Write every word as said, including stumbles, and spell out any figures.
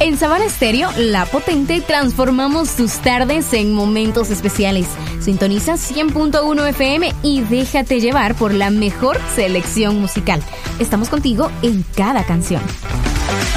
En Sabana Estéreo, La Potente, transformamos tus tardes en momentos especiales. Sintoniza cien punto uno F M y déjate llevar por la mejor selección musical. Estamos contigo en cada canción.